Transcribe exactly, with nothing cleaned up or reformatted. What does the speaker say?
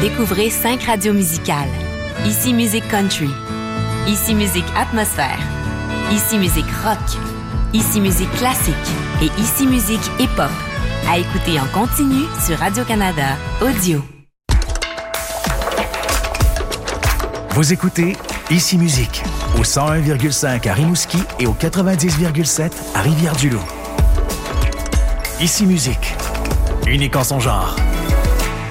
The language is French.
Découvrez cinq radios musicales. Ici Musique Country. Ici Musique Atmosphère. Ici Musique Rock. Ici Musique Classique. Et Ici Musique Hip-Hop. À écouter en continu sur Radio-Canada Audio. Vous écoutez Ici Musique au cent un virgule cinq à Rimouski et au quatre-vingt-dix virgule sept à Rivière-du-Loup. Ici Musique, unique en son genre.